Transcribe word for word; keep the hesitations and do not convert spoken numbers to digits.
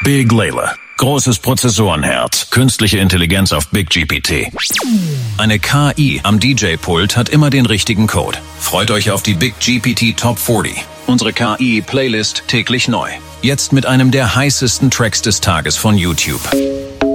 Big Layla. Großes Prozessorenherz. Künstliche Intelligenz auf Big G P T. Eine K I am D J-Pult hat immer den richtigen Code. Freut euch auf die Big G P T Top vierzig. Unsere K I-Playlist täglich neu. Jetzt mit einem der heißesten Tracks des Tages von YouTube.